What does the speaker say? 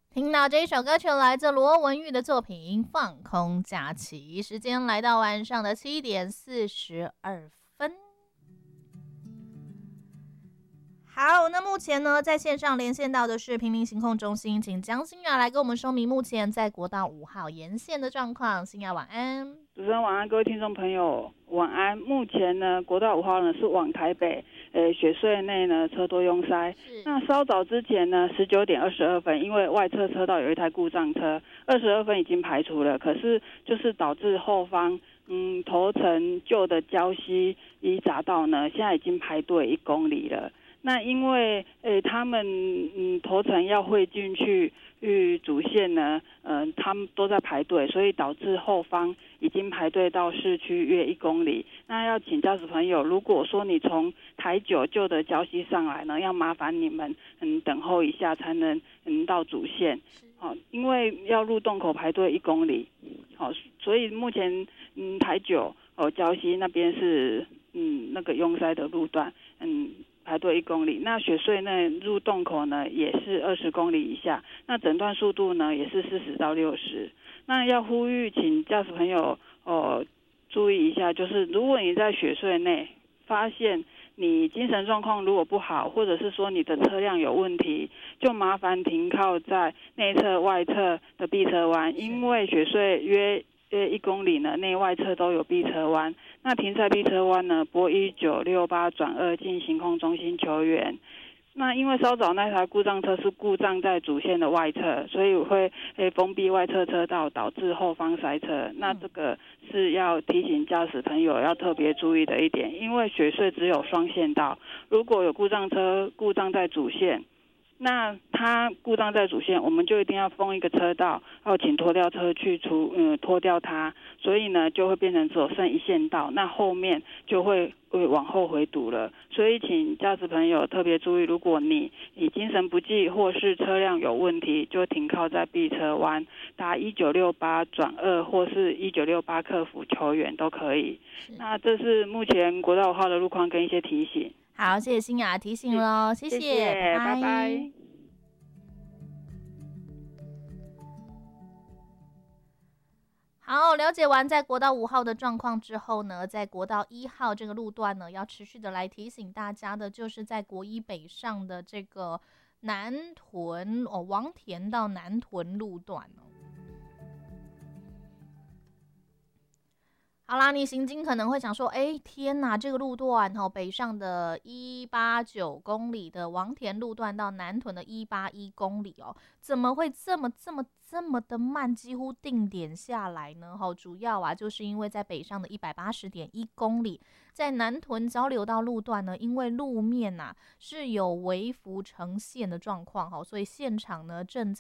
听到这一首歌曲来自罗文玉的作品《放空假期》，时间来到晚上的7:42。好，那目前呢，在线上连线到的是平林行控中心，请江欣雅来跟我们说明目前在国道5号沿线的状况。欣雅晚安。 主持人晚安，各位听众朋友晚安。目前呢，国道5号呢是往台北，雪隧内呢车多拥塞。那稍早之前呢，19:22，因为外侧车道有一台故障车，22分已经排除了，可是就是导致后方头城旧的礁溪一匝道呢，现在已经排队1公里了。那因为他们头城要汇进去主线呢，他们都在排队，所以导致后方已经排队到市区约1公里。那要请驾驶朋友，如果说你从台九旧的礁溪上来呢，要麻烦你们等候一下才能到主线。好，因为要入洞口排队1公里。好，所以目前台九礁溪那边是那个拥塞的路段，排队1公里。那雪隧内入洞口呢也是20公里以下，那整段速度呢也是40到60。那要呼吁请驾驶朋友注意一下，就是如果你在雪隧内发现你精神状况如果不好，或者是说你的车辆有问题，就麻烦停靠在内侧外侧的避车弯，因为雪隧约1公里呢，内外侧都有避车弯。那停在避车弯呢，拨1968转2进行控中心求援。那因为稍早那台故障车是故障在主线的外侧，所以会封闭外侧车道，导致后方塞车。那这个是要提醒驾驶朋友要特别注意的一点，因为雪隧只有双线道，如果有故障车故障在主线，那它故障在主线，我们就一定要封一个车道，要请拖吊车去拖掉它，所以呢就会变成只有剩1线道，那后面就会往后回堵了。所以请驾驶朋友特别注意，如果你精神不济或是车辆有问题，就停靠在避车弯，打1968转2或是1968客服求援都可以。那这是目前国道5号的路况跟一些提醒。 好，谢谢欣雅提醒咯，谢谢， 拜拜。 好，了解完在国道5号的状况之后呢，在国道1号这个路段呢，要持续的来提醒大家的，就是在国一北上的这个南屯王田到南屯路段哦。好啦，你行经可能会想说，天哪，这个路段北上的189公里的王田路段到南屯的181公里怎么会这么的慢，几乎定点下来呢？主要就是因为在北上的180.1公里，在南屯交流道路段呢，因为路面是有微幅呈现的状况所以现场呢正